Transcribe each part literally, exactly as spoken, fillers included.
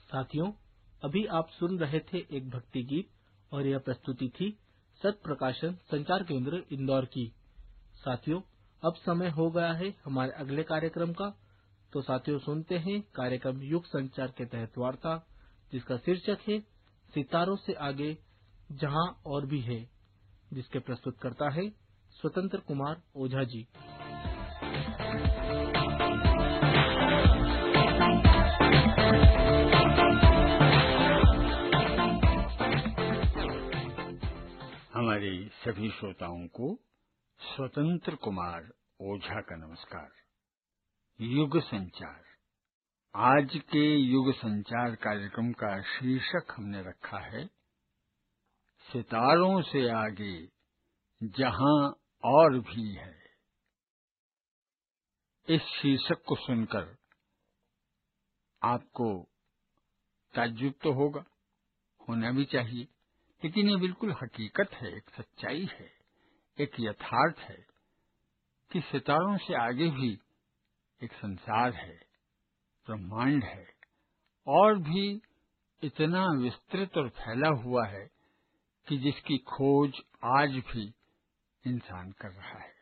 साथियों, अभी आप सुन रहे थे एक भक्ति गीत और यह प्रस्तुति थी सत प्रकाशन संचार केंद्र इंदौर की। साथियों, अब समय हो गया है हमारे अगले कार्यक्रम का। तो साथियों, सुनते हैं कार्यक्रम युग संचार के तहत वार्ता, जिसका शीर्षक है सितारों से आगे जहां और भी है, जिसके प्रस्तुत करता है स्वतंत्र कुमार ओझा जी। हमारे सभी श्रोताओं को स्वतंत्र कुमार ओझा का नमस्कार। युग संचार, आज के युग संचार कार्यक्रम का शीर्षक हमने रखा है सितारों से आगे जहां और भी है। इस शीर्षक को सुनकर आपको ताज्जुब तो होगा, होना भी चाहिए, लेकिन ये बिल्कुल हकीकत है, एक सच्चाई है, एक यथार्थ है कि सितारों से आगे भी एक संसार है, ब्रह्मांड है, और भी इतना विस्तृत और फैला हुआ है कि जिसकी खोज आज भी इंसान कर रहा है।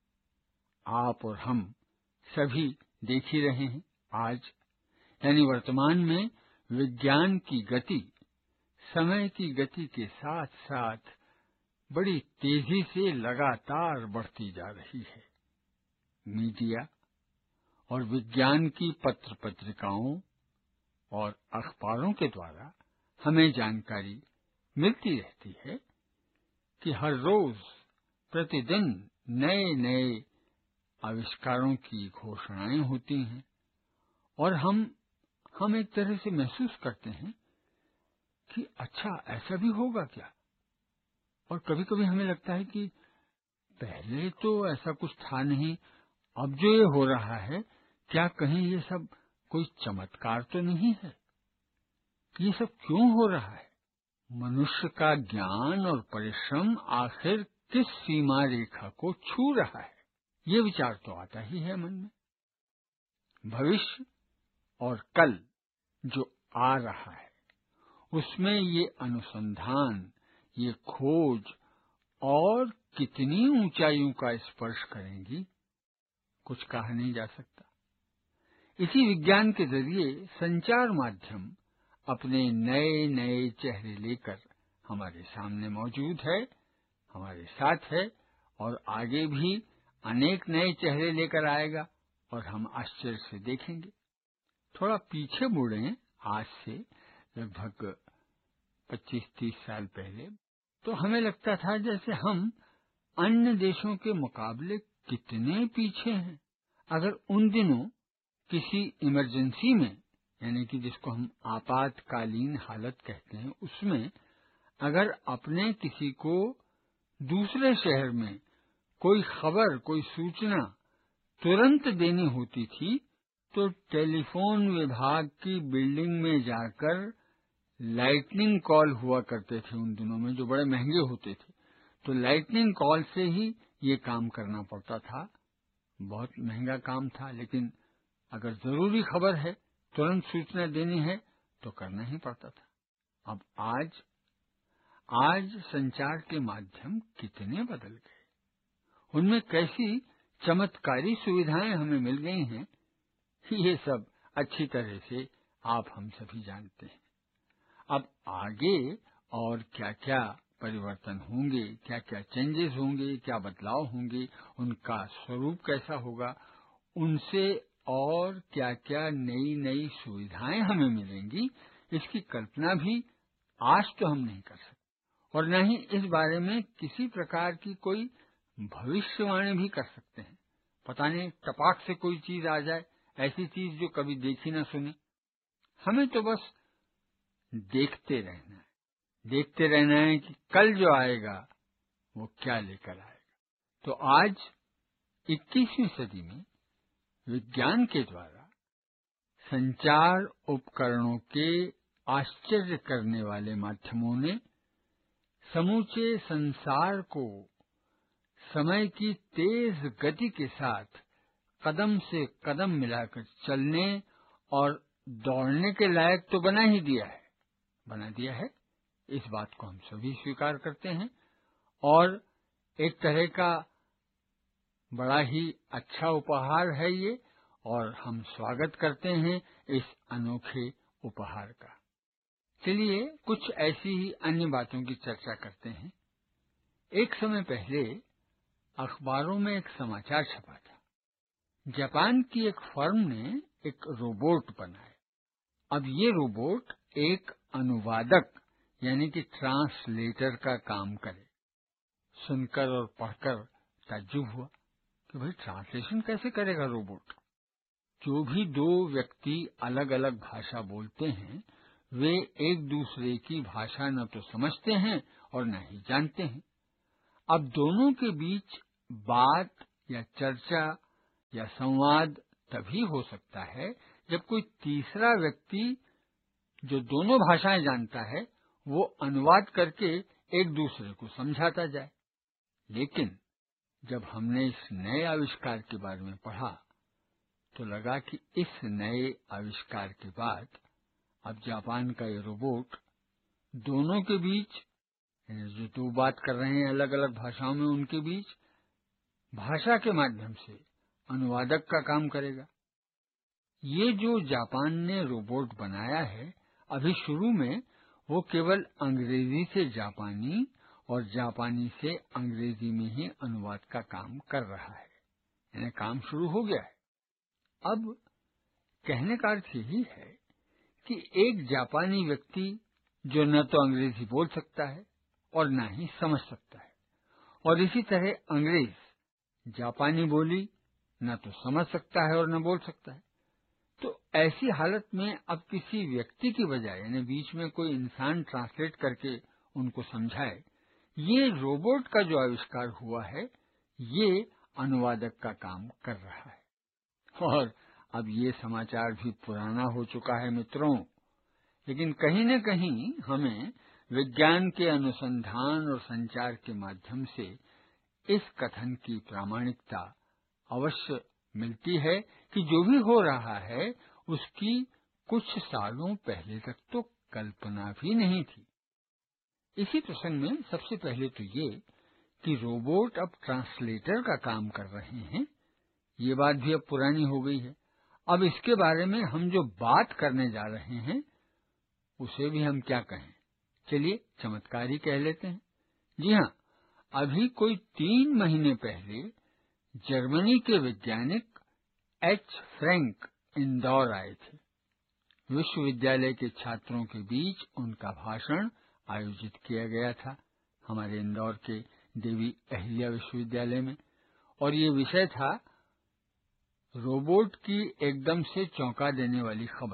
आप और हम सभी देख ही रहे हैं, आज यानी वर्तमान में विज्ञान की गति समय की गति के साथ साथ बड़ी तेजी से लगातार बढ़ती जा रही है। मीडिया और विज्ञान की पत्र पत्रिकाओं और अखबारों के द्वारा हमें जानकारी मिलती रहती है कि हर रोज प्रतिदिन नए नए आविष्कारों की घोषणाएं होती हैं और हम हम एक तरह से महसूस करते हैं कि अच्छा, ऐसा भी होगा क्या। और कभी कभी हमें लगता है कि पहले तो ऐसा कुछ था नहीं, अब जो ये हो रहा है, क्या कहीं ये सब कोई चमत्कार तो नहीं है? ये सब क्यों हो रहा है? मनुष्य का ज्ञान और परिश्रम आखिर किस सीमा रेखा को छू रहा है? ये विचार तो आता ही है मन में। भविष्य और कल जो आ रहा है, उसमें ये अनुसंधान, ये खोज और कितनी ऊंचाइयों का स्पर्श करेंगी, कुछ कहा नहीं जा सकता। इसी विज्ञान के जरिए संचार माध्यम अपने नए नए चेहरे लेकर हमारे सामने मौजूद है, हमारे साथ है, और आगे भी अनेक नए चेहरे लेकर आएगा और हम आश्चर्य से देखेंगे। थोड़ा पीछे मुड़ें, आज से लगभग पच्चीस तीस साल पहले, तो हमें लगता था जैसे हम अन्य देशों के मुकाबले कितने पीछे हैं। अगर उन दिनों किसी इमरजेंसी में, यानी कि जिसको हम आपातकालीन हालत कहते हैं, उसमें अगर अपने किसी को दूसरे शहर में कोई खबर, कोई सूचना तुरंत देनी होती थी, तो टेलीफोन विभाग की बिल्डिंग में जाकर लाइटनिंग कॉल हुआ करते थे उन दिनों में, जो बड़े महंगे होते थे। तो लाइटनिंग कॉल से ही ये काम करना पड़ता था। बहुत महंगा काम था, लेकिन अगर जरूरी खबर है, तुरंत सूचना देनी है, तो करना ही पड़ता था। अब आज आज संचार के माध्यम कितने बदल गए, उनमें कैसी चमत्कारी सुविधाएं हमें मिल गई हैं, ये सब अच्छी तरह से आप हम सभी जानते हैं। अब आगे और क्या क्या परिवर्तन होंगे, क्या क्या चेंजेस होंगे, क्या बदलाव होंगे, उनका स्वरूप कैसा होगा, उनसे और क्या क्या नई नई सुविधाएं हमें मिलेंगी, इसकी कल्पना भी आज तो हम नहीं कर सकते, और न ही इस बारे में किसी प्रकार की कोई भविष्यवाणी भी कर सकते हैं। पता नहीं टपाक से कोई चीज आ जाए, ऐसी चीज जो कभी देखी न सुनी। हमें तो बस देखते रहना है, देखते रहना है कि कल जो आएगा वो क्या लेकर आएगा। तो आज इक्कीसवीं सदी में विज्ञान के द्वारा संचार उपकरणों के आश्चर्य करने वाले माध्यमों ने समूचे संसार को समय की तेज गति के साथ कदम से कदम मिलाकर चलने और दौड़ने के लायक तो बना ही दिया है, बना दिया है, इस बात को हम सभी स्वीकार करते हैं। और एक तरह का बड़ा ही अच्छा उपहार है ये, और हम स्वागत करते हैं इस अनोखे उपहार का। चलिए कुछ ऐसी ही अन्य बातों की चर्चा करते हैं। एक समय पहले अखबारों में एक समाचार छपा था। जापान की एक फर्म ने एक रोबोट बनाया। अब ये रोबोट एक अनुवादक यानी कि ट्रांसलेटर का काम करे। सुनकर और पढ़कर ताज्जुब हुआ कि भाई ट्रांसलेशन कैसे करेगा रोबोट। जो भी दो व्यक्ति अलग अलग भाषा बोलते हैं वे एक दूसरे की भाषा न तो समझते हैं और न ही जानते हैं। अब दोनों के बीच बात या चर्चा या संवाद तभी हो सकता है जब कोई तीसरा व्यक्ति जो दोनों भाषाएं जानता है वो अनुवाद करके एक दूसरे को समझाता जाए। लेकिन जब हमने इस नए आविष्कार के बारे में पढ़ा तो लगा कि इस नए आविष्कार के बाद अब जापान का ये रोबोट दोनों के बीच, जो दो बात कर रहे हैं अलग अलग भाषाओं में, उनके बीच भाषा के माध्यम से अनुवादक का काम करेगा। ये जो जापान ने रोबोट बनाया है, अभी शुरू में वो केवल अंग्रेजी से जापानी और जापानी से अंग्रेजी में ही अनुवाद का काम कर रहा है, यानी काम शुरू हो गया है। अब कहने का अर्थ यही है कि एक जापानी व्यक्ति जो न तो अंग्रेजी बोल सकता है और न ही समझ सकता है, और इसी तरह अंग्रेज जापानी बोली न तो समझ सकता है और न बोल सकता है, तो ऐसी हालत में अब किसी व्यक्ति की बजाय यानी बीच में कोई इंसान ट्रांसलेट करके उनको समझाए, ये रोबोट का जो आविष्कार हुआ है ये अनुवादक का काम कर रहा है। और अब ये समाचार भी पुराना हो चुका है मित्रों, लेकिन कहीं न कहीं हमें विज्ञान के अनुसंधान और संचार के माध्यम से इस कथन की प्रामाणिकता अवश्य मिलती है कि जो भी हो रहा है उसकी कुछ सालों पहले तक तो कल्पना भी नहीं थी। इसी प्रसंग में सबसे पहले तो ये कि रोबोट अब ट्रांसलेटर का काम कर रहे हैं, ये बात भी अब पुरानी हो गई है। अब इसके बारे में हम जो बात करने जा रहे हैं उसे भी हम क्या कहें, चलिए चमत्कार ही कह लेते हैं। जी हाँ, अभी कोई तीन महीने पहले जर्मनी के वैज्ञानिक एच फ्रैंक इंदौर आए थे। विश्वविद्यालय के छात्रों के बीच उनका भाषण आयोजित किया गया था हमारे इंदौर के देवी अहिल्या विश्वविद्यालय में, और ये विषय था रोबोट की एकदम से चौंका देने वाली खबर।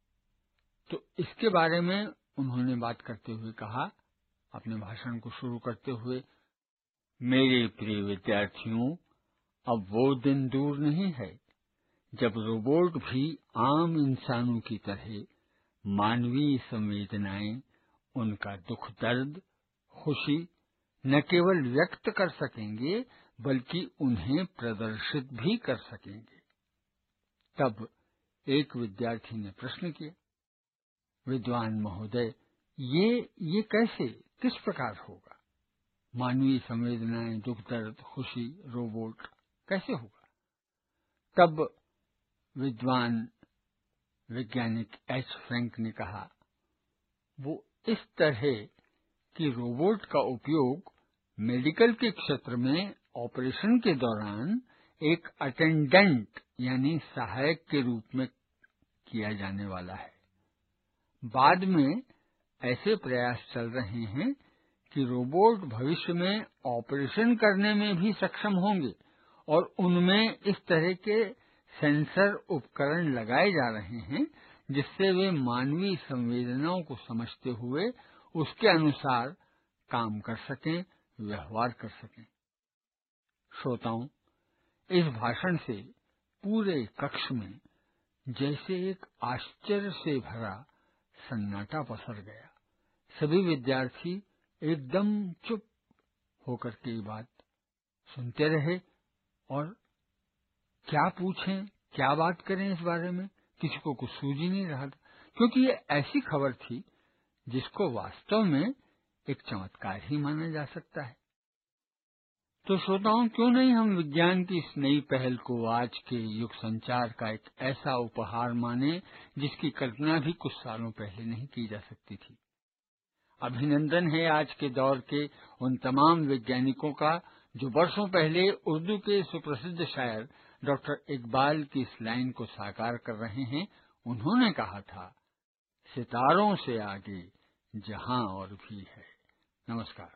तो इसके बारे में उन्होंने बात करते हुए कहा, अपने भाषण को शुरू करते हुए, मेरे प्रिय विद्यार्थियों, अब वो दिन दूर नहीं है जब रोबोट भी आम इंसानों की तरह मानवीय संवेदनाएं, उनका दुख दर्द, खुशी न केवल व्यक्त कर सकेंगे बल्कि उन्हें प्रदर्शित भी कर सकेंगे। तब एक विद्यार्थी ने प्रश्न किया, विद्वान महोदय, ये ये कैसे, किस प्रकार होगा? मानवीय संवेदनाएं, दुख दर्द, खुशी, रोबोट कैसे होगा? तब विद्वान वैज्ञानिक एच फ्रैंक ने कहा, वो इस तरह कि रोबोट का उपयोग मेडिकल के क्षेत्र में ऑपरेशन के दौरान एक अटेंडेंट यानी सहायक के रूप में किया जाने वाला है। बाद में ऐसे प्रयास चल रहे हैं कि रोबोट भविष्य में ऑपरेशन करने में भी सक्षम होंगे और उनमें इस तरह के सेंसर उपकरण लगाए जा रहे हैं जिससे वे मानवीय संवेदनाओं को समझते हुए उसके अनुसार काम कर सकें, व्यवहार कर सकें। श्रोताओं, इस भाषण से पूरे कक्ष में जैसे एक आश्चर्य से भरा सन्नाटा पसर गया। सभी विद्यार्थी एकदम चुप होकर के ये बात सुनते रहे और क्या पूछें, क्या बात करें इस बारे में, किसी को कुछ सूझ ही नहीं रहा था, क्योंकि ये ऐसी खबर थी जिसको वास्तव में एक चमत्कार ही माना जा सकता है। तो श्रोताओं, क्यों नहीं हम विज्ञान की इस नई पहल को आज के युग संचार का एक ऐसा उपहार माने जिसकी कल्पना भी कुछ सालों पहले नहीं की जा सकती थी। अभिनंदन है आज के दौर के उन तमाम वैज्ञानिकों का जो वर्षों पहले उर्दू के सुप्रसिद्ध शायर डॉक्टर इकबाल की इस लाइन को साकार कर रहे हैं। उन्होंने कहा था, सितारों से आगे जहां और भी है। नमस्कार।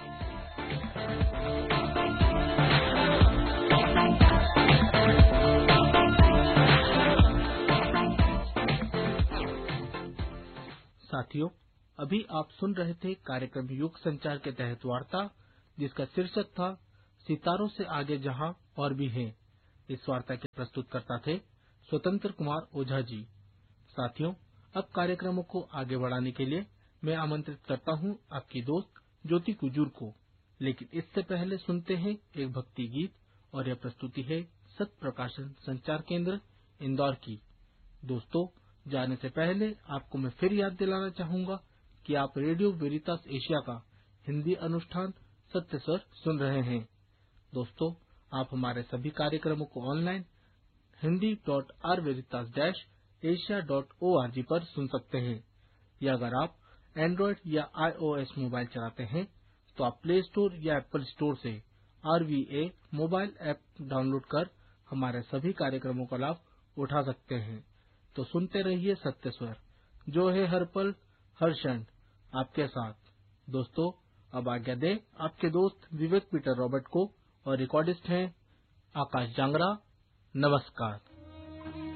साथियों, अभी आप सुन रहे थे कार्यक्रम युग संचार के तहत वार्ता, जिसका शीर्षक था सितारों से आगे जहां और भी है। इस वार्ता के प्रस्तुतकर्ता थे स्वतंत्र कुमार ओझा जी। साथियों, अब कार्यक्रमों को आगे बढ़ाने के लिए मैं आमंत्रित करता हूं आपकी दोस्त ज्योति कुजूर को। लेकिन इससे पहले सुनते हैं एक भक्ति गीत, और यह प्रस्तुति है सत्य प्रकाशन संचार केंद्र इंदौर की। दोस्तों, जाने से पहले आपको मैं फिर याद दिलाना चाहूंगा कि आप रेडियो वेरितास एशिया का हिंदी अनुष्ठान सत्य स्वर सुन रहे हैं। दोस्तों, आप हमारे सभी कार्यक्रमों को online Hindi dot are वेरितास dash Asia dot O R G पर सुन सकते हैं, या अगर आप एंड्रॉयड या आईओएस मोबाइल चलाते हैं तो आप प्ले स्टोर या एप्पल स्टोर से are V A mobile app download कर हमारे सभी कार्यक्रमों का लाभ उठा सकते हैं। तो सुनते रहिए सत्य स्वर, जो है हर पल हर क्षण आपके साथ। दोस्तों, अब आज्ञा दें आपके दोस्त विवेक पीटर रॉबर्ट को, और रिकॉर्डिस्ट हैं आकाश जांगरा। नमस्कार।